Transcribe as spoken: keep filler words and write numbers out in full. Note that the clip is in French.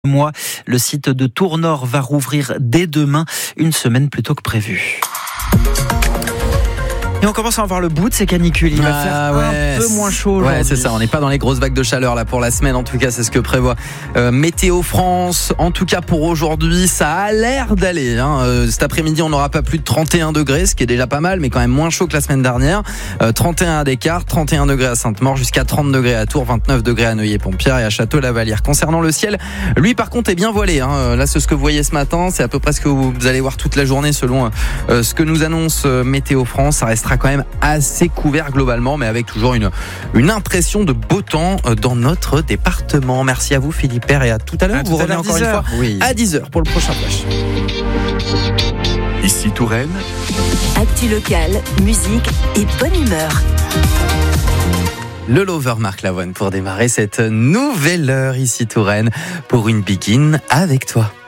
Mois, le site de Tours-Nord va rouvrir dès demain, une semaine plus tôt que prévu. Et on commence à en voir le bout de ces canicules. Il va ah, faire ouais, un peu moins chaud aujourd'hui. Ouais, c'est ça. On n'est pas dans les grosses vagues de chaleur là pour la semaine. En tout cas, c'est ce que prévoit euh, Météo France. En tout cas, pour aujourd'hui, ça a l'air d'aller. Hein. Euh, cet après-midi, on n'aura pas plus de trente et un degrés, ce qui est déjà pas mal, mais quand même moins chaud que la semaine dernière. Euh, trente et un à Descartes, trente et un degrés à Sainte-Maure, jusqu'à trente degrés à Tours, vingt-neuf degrés à Neuilly-Pompierre et à Château-Lavalière. Concernant le ciel, lui, par contre, est bien voilé. Hein. Là, c'est ce que vous voyez ce matin. C'est à peu près ce que vous allez voir toute la journée, selon euh, ce que nous annonce euh, Météo France. Ça restera quand même assez C'est couvert globalement, mais avec toujours une, une impression de beau temps dans notre département. Merci à vous Philippe Père et à tout à l'heure. À vous revenez encore une fois oui. à dix heures pour le prochain flash. Ici Touraine. Actu locale, musique et bonne humeur. Le Lover Marc Lavoine pour démarrer cette nouvelle heure ici Touraine pour une begin avec toi.